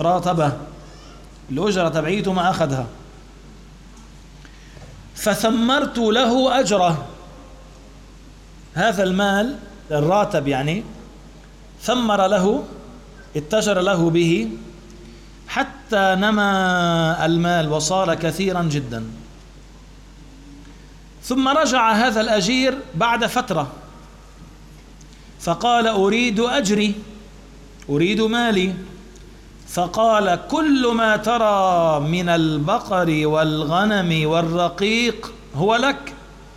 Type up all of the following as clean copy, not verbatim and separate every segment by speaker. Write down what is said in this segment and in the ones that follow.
Speaker 1: راتبه، الأجرة تبعيته ما أخذها، فثمرت له أجره. هذا المال الراتب يعني ثمر له، اتجر له به حتى نما المال وصار كثيرا جدا. ثم رجع هذا الأجير بعد فترة فقال: أريد أجري، أريد مالي. فقال: كل ما ترى من البقر والغنم والرقيق هو لك.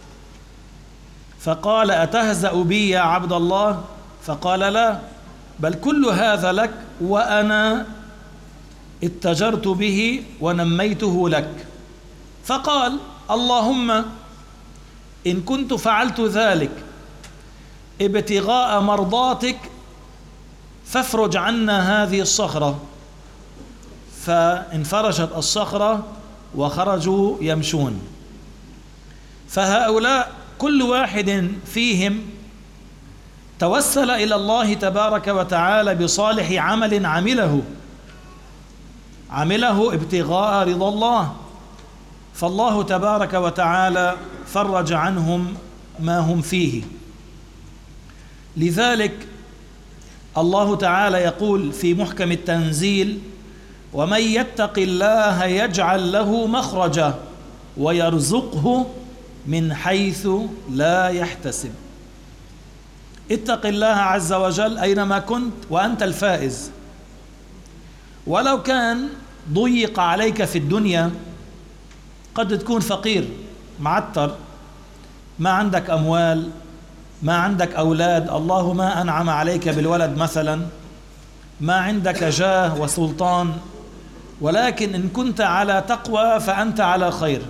Speaker 1: فقال: أتهزأ بي يا عبد الله؟ فقال: لا، بل كل هذا لك، وأنا اتجرت به ونميته لك. فقال: اللهم إن كنت فعلت ذلك ابتغاء مرضاتك فافرج عنا هذه الصخرة. فانفرجت الصخرة وخرجوا يمشون. فهؤلاء كل واحد فيهم توسل إلى الله تبارك وتعالى بصالح عمل عمله ابتغاء رضا الله، فالله تبارك وتعالى فرج عنهم ما هم فيه. لذلك الله تعالى يقول في محكم التنزيل: ومن يتق الله يجعل له مخرجا ويرزقه من حيث لا يحتسب. اتق الله عز وجل أينما كنت وأنت الفائز. ولو كان ضيق عليك في الدنيا، قد تكون فقير معتر، ما عندك أموال، ما عندك أولاد، الله ما أنعم عليك بالولد مثلا، ما عندك جاه وسلطان، ولكن إن كنت على تقوى فأنت على خير.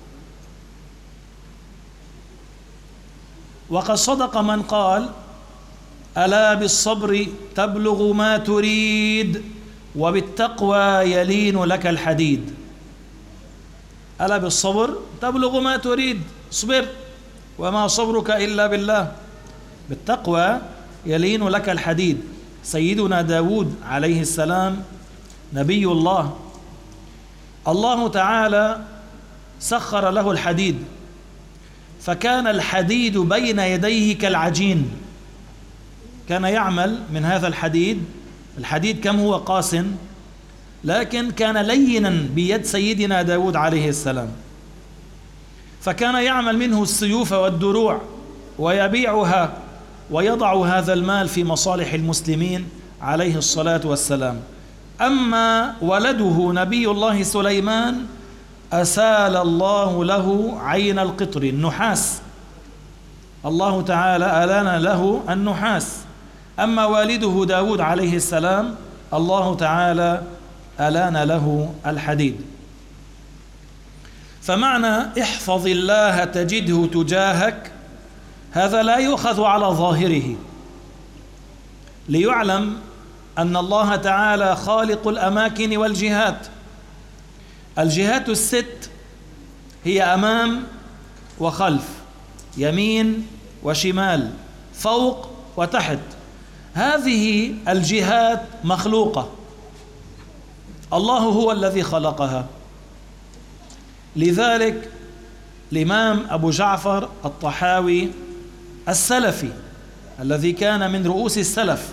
Speaker 1: وقد صدق من قال: ألا بالصبر تبلغ ما تريد وبالتقوى يلين لك الحديد. ألا بالصبر تبلغ ما تريد، اصبر وما صبرك إلا بالله، بالتقوى يلين لك الحديد. سيدنا داود عليه السلام نبي الله، الله تعالى سخر له الحديد، فكان الحديد بين يديه كالعجين. كان يعمل من هذا الحديد، الحديد كم هو قاس، لكن كان لينا بيد سيدنا داود عليه السلام، فكان يعمل منه السيوف والدروع ويبيعها ويضع هذا المال في مصالح المسلمين عليه الصلاة والسلام. أما ولده نبي الله سليمان أسال الله له عين القطر، النحاس، الله تعالى ألان له النحاس. أما والده داود عليه السلام الله تعالى ألان له الحديد. فمعنى احفظ الله تجده تجاهك هذا لا يؤخذ على ظاهره، ليعلم أن الله تعالى خالق الأماكن والجهات. الجهات الست هي أمام وخلف، يمين وشمال، فوق وتحت. هذه الجهات مخلوقة، الله هو الذي خلقها. لذلك الإمام أبو جعفر الطحاوي السلفي الذي كان من رؤوس السلف،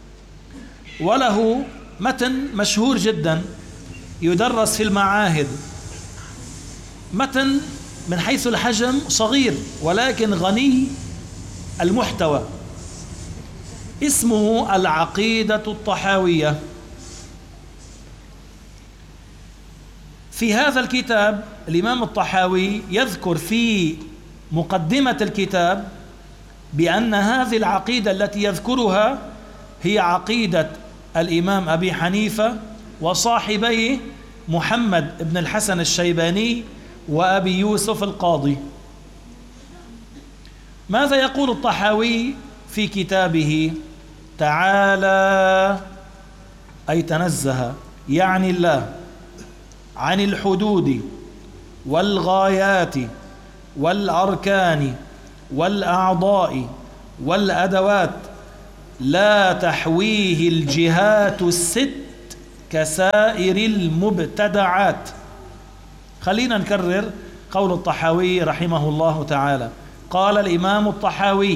Speaker 1: وله متن مشهور جدا يدرس في المعاهد، متن من حيث الحجم صغير ولكن غني المحتوى، اسمه العقيدة الطحاوية. في هذا الكتاب الإمام الطحاوي يذكر في مقدمة الكتاب بأن هذه العقيدة التي يذكرها هي عقيدة الإمام أبي حنيفة وصاحبيه محمد بن الحسن الشيباني وأبي يوسف القاضي. ماذا يقول الطحاوي في كتابه؟ تعالى أي تنزه، يعني الله، عن الحدود والغايات والأركان والأعضاء والأدوات لا تحويه الجهات الست كسائر المبتدعات. خلينا نكرر قول الطحاوي رحمه الله تعالى. قال الإمام الطحاوي: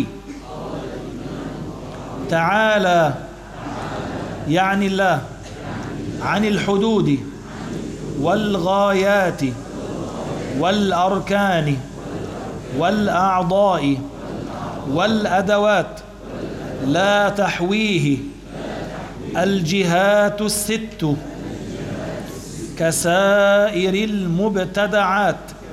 Speaker 1: تعالى يعني الله عن الحدود والغايات والأركان والأعضاء والأدوات لا تحويه الجهات الست كسائر المبتدعات.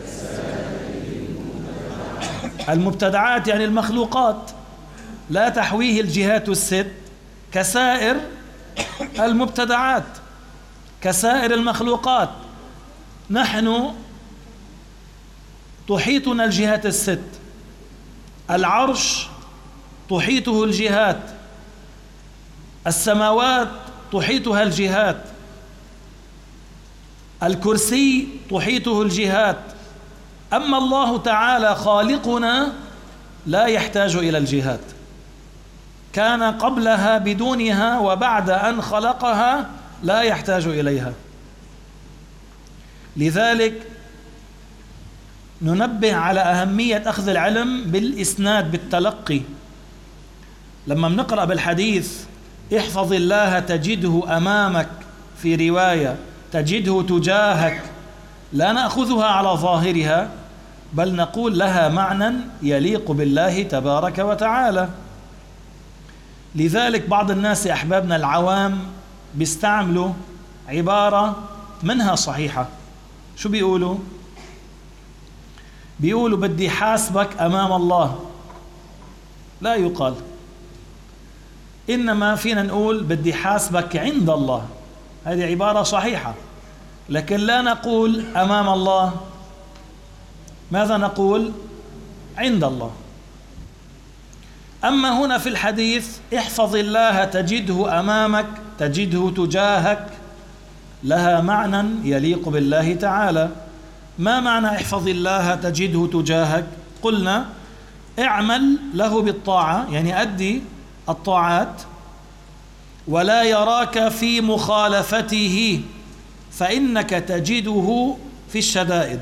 Speaker 1: المبتدعات يعني المخلوقات، لا تحويه الجهات الست كسائر المبتدعات، كسائر المخلوقات. نحن تحيطنا الجهات الست، العرش تحيطه الجهات، السماوات تحيطها الجهات، الكرسي تحيطه الجهات. أما الله تعالى خالقنا لا يحتاج إلى الجهات، كان قبلها بدونها، وبعد أن خلقها لا يحتاج إليها. لذلك ننبه على أهمية أخذ العلم بالإسناد، بالتلقي. لما بنقرأ بالحديث احفظ الله تجده أمامك، في رواية تجده تجاهك، لا نأخذها على ظاهرها، بل نقول لها معنى يليق بالله تبارك وتعالى. لذلك بعض الناس يا أحبابنا العوام بيستعملوا عبارة منها صحيحة. شو بيقولوا؟ بيقولوا بدي حاسبك أمام الله. لا يقال، إنما فينا نقول بدي حاسبك عند الله. هذه عبارة صحيحة، لكن لا نقول أمام الله. ماذا نقول؟ عند الله. أما هنا في الحديث احفظ الله تجده أمامك، تجده تجاهك، لها معنى يليق بالله تعالى. ما معنى احفظ الله تجده تجاهك؟ قلنا اعمل له بالطاعة، يعني أدي الطاعات، ولا يراك في مخالفته فإنك تجده في الشدائد.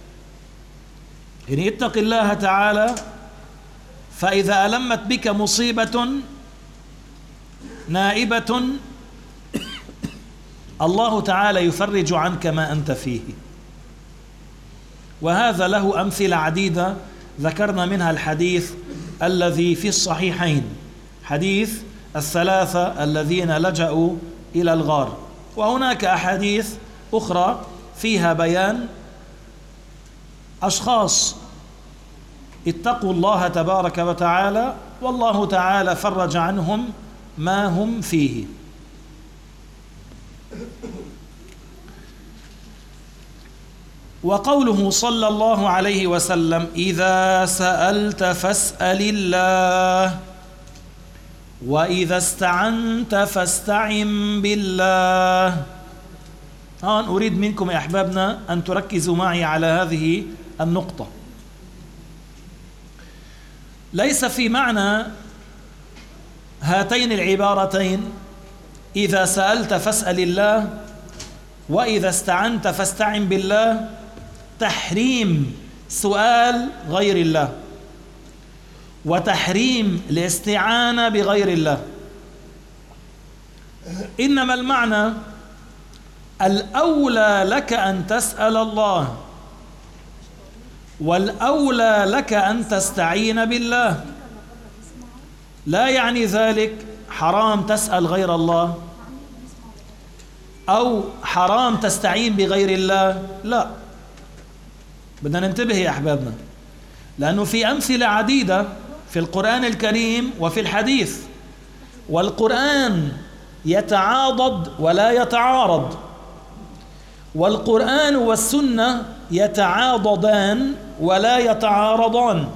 Speaker 1: يعني اتق الله تعالى، فإذا ألمت بك مصيبة نائبة الله تعالى يفرج عنك ما أنت فيه. وهذا له أمثلة عديدة ذكرنا منها الحديث الذي في الصحيحين، حديث الثلاثة الذين لجأوا إلى الغار. وهناك أحاديث أخرى فيها بيان أشخاص اتقوا الله تبارك وتعالى، والله تعالى فرج عنهم ما هم فيه. وقوله صلى الله عليه وسلم: إذا سألت فاسأل الله، وإذا استعنت فاستعن بالله. هون أريد منكم يا أحبابنا أن تركزوا معي على هذه النقطة. ليس في معنى هاتين العبارتين إذا سألت فاسأل الله وإذا استعنت فاستعن بالله تحريم سؤال غير الله وتحريم الاستعانة بغير الله، إنما المعنى الأولى لك أن تسأل الله، والأولى لك أن تستعين بالله. لا يعني ذلك حرام تسأل غير الله أو حرام تستعين بغير الله، لا، بدنا ننتبه يا أحبابنا، لأنه في أمثلة عديدة في القرآن الكريم وفي الحديث، والقرآن يتعاضد ولا يتعارض، والقرآن والسنة يتعاضدان ولا يتعارضان.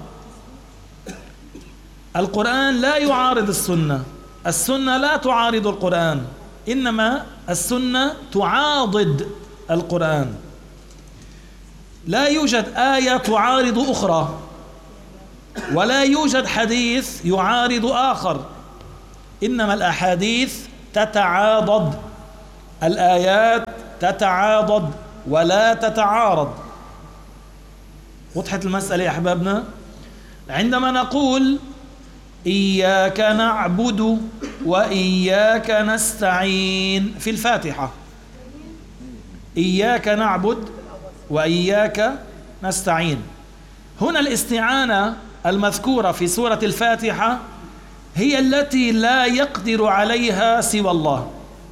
Speaker 1: القرآن لا يعارض السنة، السنة لا تعارض القرآن، إنما السنة تعاضد القرآن. لا يوجد آية تعارض أخرى، ولا يوجد حديث يعارض آخر، إنما الأحاديث تتعاضد. الآيات تتعاضد ولا تتعارض. وضحت المسألة يا أحبابنا؟ عندما نقول إياك نعبد وإياك نستعين في الفاتحة، إياك نعبد وإياك نستعين، هنا الاستعانة المذكورة في سورة الفاتحة هي التي لا يقدر عليها سوى الله.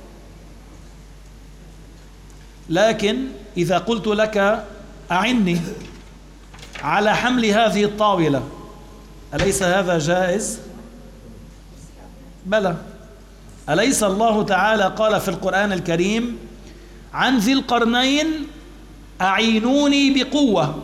Speaker 1: لكن إذا قلت لك أعني على حمل هذه الطاولة، أليس هذا جائز؟ بلى. أليس الله تعالى قال في القرآن الكريم عن ذي القرنين أعينوني بقوة؟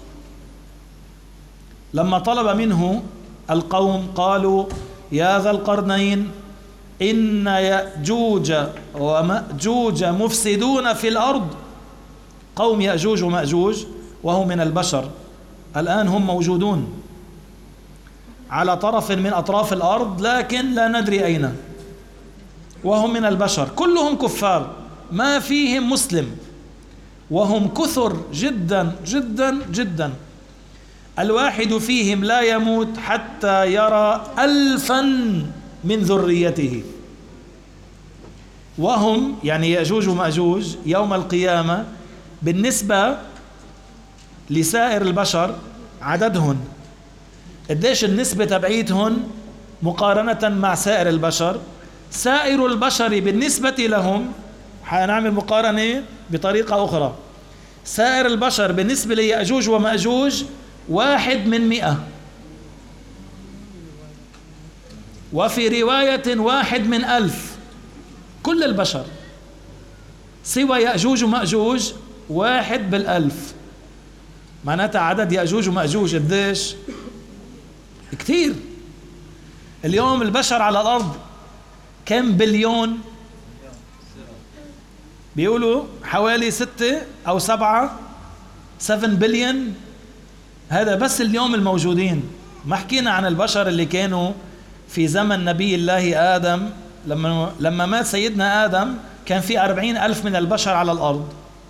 Speaker 1: لما طلب منه القوم قالوا يا ذا القرنين إن يأجوج ومأجوج مفسدون في الأرض. قوم يأجوج ومأجوج وهم من البشر، الآن هم موجودون على طرف من أطراف الأرض لكن لا ندري أين، وهم من البشر كلهم كفار ما فيهم مسلم، وهم كثر جدا جدا جدا. الواحد فيهم لا يموت حتى يرى 1000 من ذريته، وهم يعني يأجوج ومأجوج يوم القيامة بالنسبة لسائر البشر عددهن قديش النسبة تبعيتهن مقارنة مع سائر البشر. سائر البشر بالنسبة لهم، حنعمل مقارنة بطريقة أخرى، سائر البشر بالنسبة ليأجوج ومأجوج 1 من 100، وفي رواية 1 من 1000. كل البشر سوى يأجوج ومأجوج 1 بالألف. معناتها عدد يأجوج ومأجوج قديش؟ كتير. اليوم البشر على الأرض كم بليون؟ بيقولوا حوالي 6 أو 7 بليون. هذا بس اليوم الموجودين، ما حكينا عن البشر اللي كانوا في زمن نبي الله آدم. لما مات سيدنا آدم كان في 40,000 من البشر على الأرض،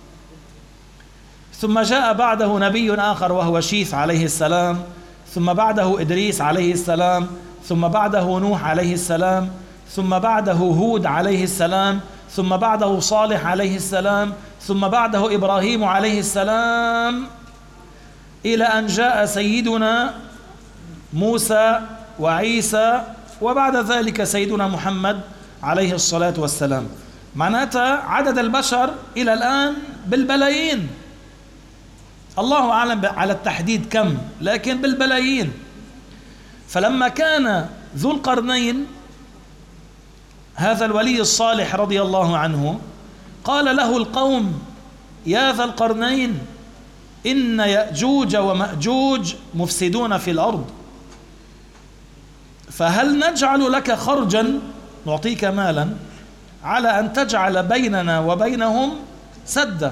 Speaker 1: ثم جاء بعده نبي آخر وهو شيث عليه السلام، ثم بعده إدريس عليه السلام، ثم بعده نوح عليه السلام، ثم بعده هود عليه السلام، ثم بعده صالح عليه السلام، ثم بعده إبراهيم عليه السلام، إلى أن جاء سيدنا موسى وعيسى، وبعد ذلك سيدنا محمد عليه الصلاة والسلام. معناتها عدد البشر إلى الآن بالبلايين، الله أعلم على التحديد كم، لكن بالبلايين. فلما كان ذو القرنين هذا الولي الصالح رضي الله عنه قال له القوم يا ذا القرنين إن يأجوج ومأجوج مفسدون في الأرض، فهل نجعل لك خرجا نعطيك مالا على أن تجعل بيننا وبينهم سدا؟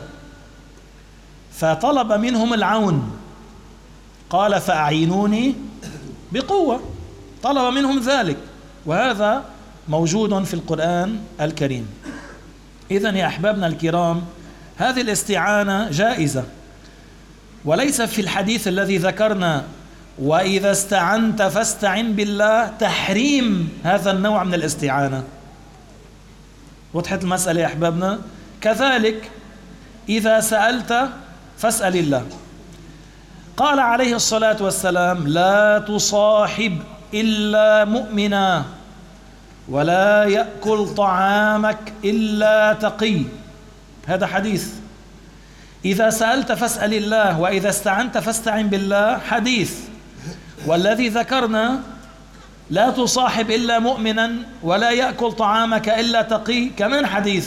Speaker 1: فطلب منهم العون، قال فأعينوني بقوة، طلب منهم ذلك، وهذا موجود في القرآن الكريم. إذن يا أحبابنا الكرام هذه الاستعانة جائزة، وليس في الحديث الذي ذكرنا وإذا استعنت فاستعن بالله تحريم هذا النوع من الاستعانة. وضحت المسألة يا أحبابنا؟ كذلك إذا سألت فاسأل الله. قال عليه الصلاة والسلام لا تصاحب إلا مؤمنا ولا يأكل طعامك إلا تقي. هذا حديث. إذا سألت فاسأل الله وإذا استعنت فاستعن بالله حديث. والذي ذكرنا لا تصاحب إلا مؤمنا ولا يأكل طعامك إلا تقي كمان حديث.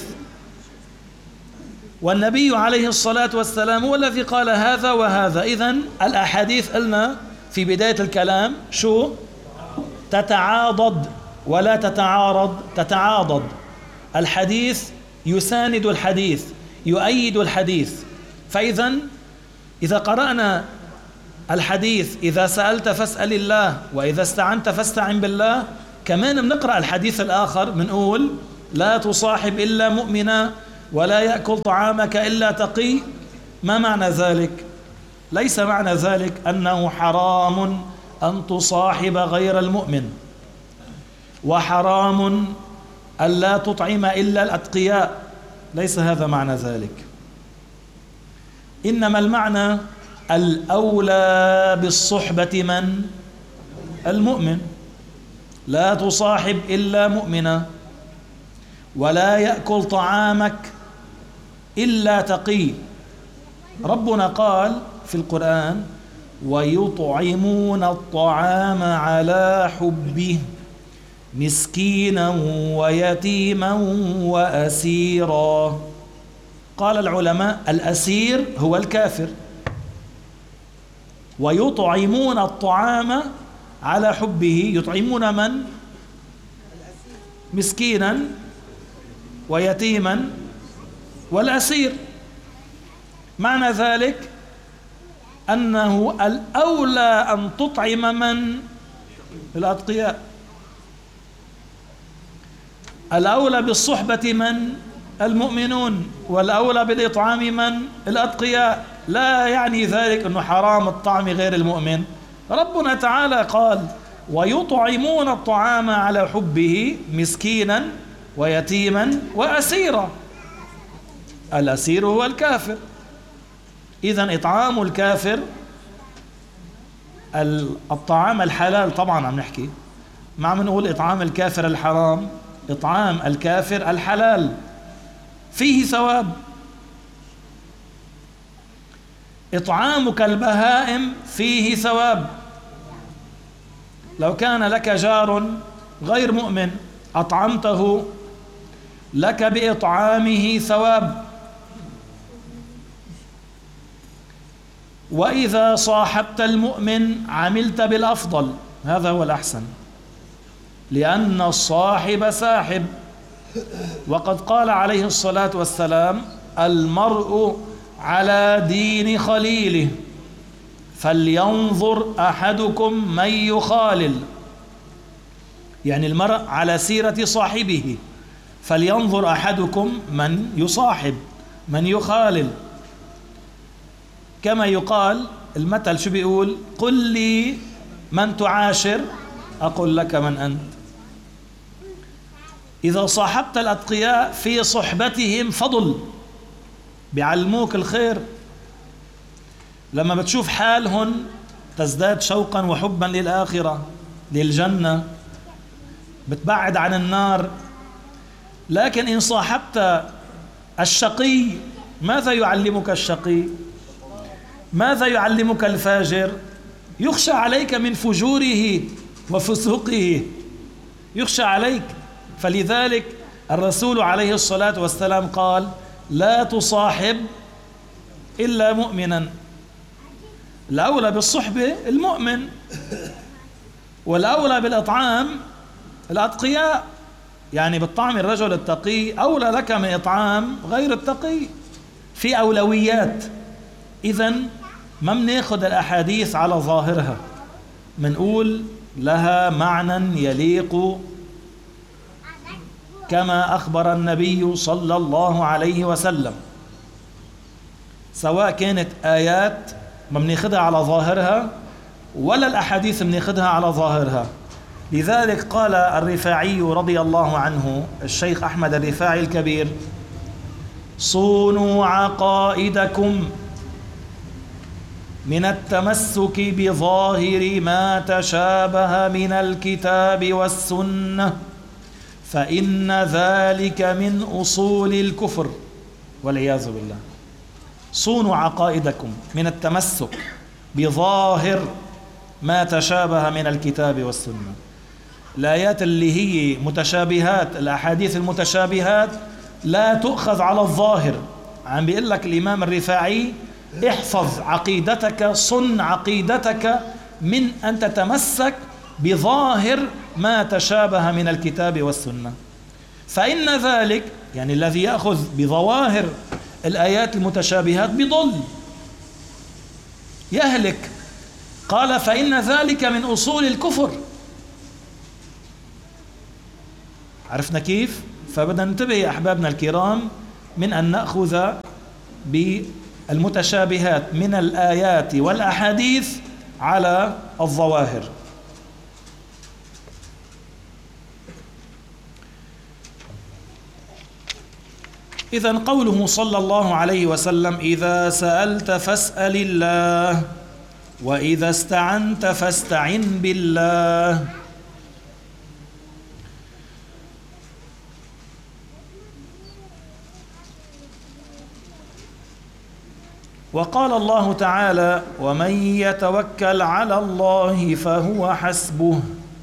Speaker 1: والنبي عليه الصلاة والسلام هو الذي قال هذا وهذا. إذن الأحاديث قلنا في بداية الكلام شو؟ تتعاضد ولا تتعارض. تتعاضد، الحديث يساند الحديث، يؤيد الحديث. فإذن إذا قرأنا الحديث إذا سألت فاسأل الله وإذا استعنت فاستعن بالله، كمان بنقرأ الحديث الآخر بنقول لا تصاحب إلا مؤمنا ولا يأكل طعامك إلا تقي. ما معنى ذلك؟ ليس معنى ذلك أنه حرام أن تصاحب غير المؤمن، وحرام أن لا تطعم إلا الأتقياء، ليس هذا معنى ذلك. إنما المعنى الأولى بالصحبة من؟ المؤمن. لا تصاحب إلا مؤمنا، ولا يأكل طعامك إلا تقي. ربنا قال في القرآن: ويطعمون الطعام على حبه مسكينا ويتيما وأسيرا. قال العلماء: الأسير هو الكافر. ويطعمون الطعام على حبه، يطعمون من؟ مسكينا ويتيما والأسير. معنى ذلك أنه الأولى أن تطعم من؟ الأتقياء. الأولى بالصحبة من؟ المؤمنون. والأولى بالإطعام من؟ الأتقياء. لا يعني ذلك أنه حرام الطعم غير المؤمن. ربنا تعالى قال: ويطعمون الطعام على حبه مسكينا ويتيما وأسيرا. الأسير هو الكافر. إذن إطعام الكافر، الطعام الحلال طبعا عم نحكي، ما عم نقول إطعام الكافر الحرام، إطعام الكافر الحلال فيه ثواب. إطعامك البهائم فيه ثواب. لو كان لك جار غير مؤمن أطعمته، لك بإطعامه ثواب. وإذا صاحبت المؤمن عملت بالأفضل، هذا هو الأحسن، لأن الصاحب ساحب. وقد قال عليه الصلاة والسلام: المرء على دين خليله فلينظر أحدكم من يخالل. يعني المرء على سيرة صاحبه، فلينظر أحدكم من يصاحب، من يخالل. كما يقال المثل شو بيقول؟ قل لي من تعاشر أقول لك من أنت. إذا صاحبت الأتقياء في صحبتهم فضل، بيعلموك الخير. لما بتشوف حالهم تزداد شوقا وحبا للآخرة، للجنة، بتبعد عن النار. لكن إن صاحبت الشقي، ماذا يعلمك الشقي؟ ماذا يعلمك الفاجر؟ يخشى عليك من فجوره وفسوقه، يخشى عليك. فلذلك الرسول عليه الصلاة والسلام قال: لا تصاحب إلا مؤمنا. الأولى بالصحبة المؤمن، والأولى بالإطعام الأتقياء. يعني بالطعم الرجل التقي أولى لك من إطعام غير التقي، في أولويات. إذن ما بناخذ الأحاديث على ظاهرها، منقول لها معنى يليق كما أخبر النبي صلى الله عليه وسلم، سواء كانت آيات ما بناخذها على ظاهرها ولا الأحاديث بناخذها على ظاهرها. لذلك قال الرفاعي رضي الله عنه، الشيخ أحمد الرفاعي الكبير: صونوا عقائدكم من التمسك بظاهر ما تشابه من الكتاب والسنة، فإن ذلك من أصول الكفر والعياذ بالله. صونوا عقائدكم من التمسك بظاهر ما تشابه من الكتاب والسنة. الآيات اللي هي متشابهات، الأحاديث المتشابهات لا تؤخذ على الظاهر. عم بيقول لك الإمام الرفاعي: احفظ عقيدتك، صن عقيدتك من أن تتمسك بظاهر ما تشابه من الكتاب والسنة، فإن ذلك، يعني الذي يأخذ بظواهر الآيات المتشابهات بضل، يهلك. قال: فإن ذلك من أصول الكفر. عرفنا كيف؟ فبدنا ننتبه يا أحبابنا الكرام من أن نأخذ بالمتشابهات من الآيات والأحاديث على الظواهر. إذن قوله صلى الله عليه وسلم: إذا سألت فاسأل الله، وإذا استعنت فاستعن بالله. وقال الله تعالى: ومن يتوكل على الله فهو حسبه.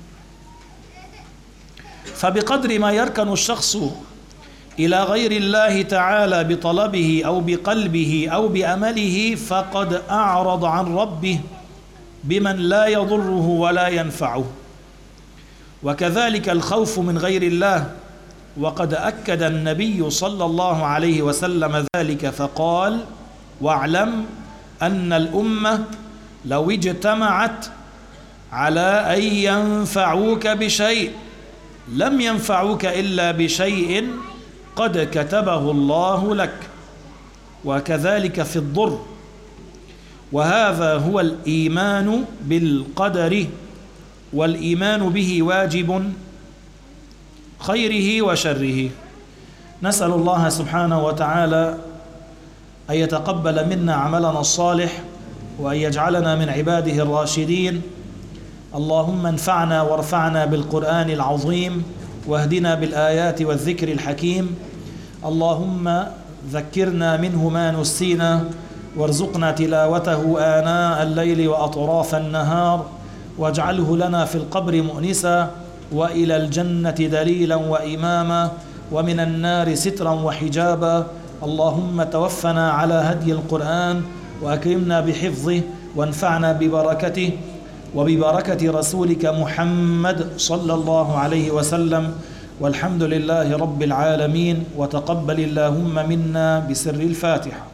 Speaker 1: فبقدر ما يركن الشخص إلى غير الله تعالى بطلبه أو بقلبه أو بأمله فقد أعرض عن ربه بمن لا يضره ولا ينفعه. وكذلك الخوف من غير الله، وقد أكد النبي صلى الله عليه وسلم ذلك فقال: واعلم أن الأمة لو اجتمعت على أن ينفعوك بشيء لم ينفعوك إلا بشيء قد كتبه الله لك. وكذلك في الضر. وهذا هو الإيمان بالقدر، والإيمان به واجب خيره وشره. نسأل الله سبحانه وتعالى أن يتقبل منا عملنا الصالح، وأن يجعلنا من عباده الراشدين. اللهم انفعنا وارفعنا بالقرآن العظيم، واهدنا بالآيات والذكر الحكيم. اللهم ذكرنا منه ما نسينا، وارزقنا تلاوته آناء الليل وأطراف النهار، واجعله لنا في القبر مؤنسا، وإلى الجنة دليلا وإماما، ومن النار سترا وحجابا. اللهم توفنا على هدي القرآن، وأكرمنا بحفظه، وانفعنا ببركته وببركة رسولك محمد صلى الله عليه وسلم. والحمد لله رب العالمين. وتقبل اللهم منا بسر الفاتحة.